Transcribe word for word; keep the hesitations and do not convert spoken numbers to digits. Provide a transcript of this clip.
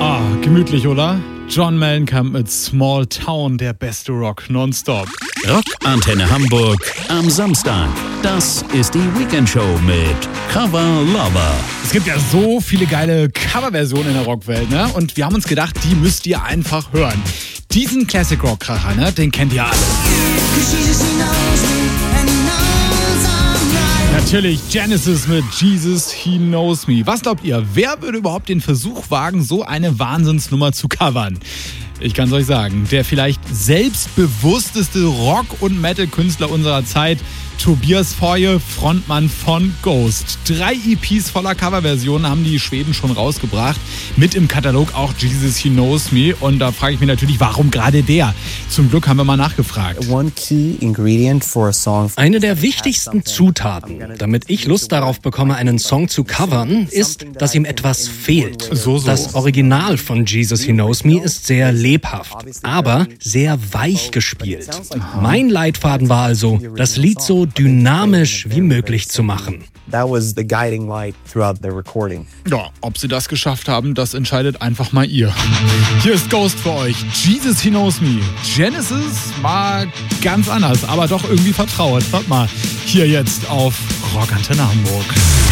Ah, gemütlich, oder? John Mellencamp mit Small Town, der beste Rock nonstop. Rockantenne Hamburg am Samstag. Das ist die Weekendshow mit Cover Lover. Es gibt ja so viele geile Coverversionen in der Rockwelt, ne? Und wir haben uns gedacht, die müsst ihr einfach hören. Diesen Classic Rock Kracher, ne? Den kennt ihr alle. Natürlich Genesis mit Jesus, He Knows Me. Was glaubt ihr, wer würde überhaupt den Versuch wagen, so eine Wahnsinnsnummer zu covern? Ich kann es euch sagen, der vielleicht selbstbewussteste Rock- und Metal-Künstler unserer Zeit, Tobias Forge, Frontmann von Ghost. Drei E Ps voller Coverversionen haben die Schweden schon rausgebracht. Mit im Katalog auch Jesus, He Knows Me. Und da frage ich mich natürlich, warum gerade der? Zum Glück haben wir mal nachgefragt. Eine der wichtigsten Zutaten, damit ich Lust darauf bekomme, einen Song zu covern, ist, dass ihm etwas fehlt. So, so. Das Original von Jesus, He Knows Me ist sehr lebhaft, aber sehr weich gespielt. Mein Leitfaden war also, das Lied so dynamisch wie möglich zu machen. That was the guiding light throughout the recording. Ja, ob sie das geschafft haben, das entscheidet einfach mal ihr. Hier ist Ghost für euch. Jesus, He Knows Me. Genesis war ganz anders, aber doch irgendwie vertraut. Hört mal, hier jetzt auf Rockantenne Hamburg.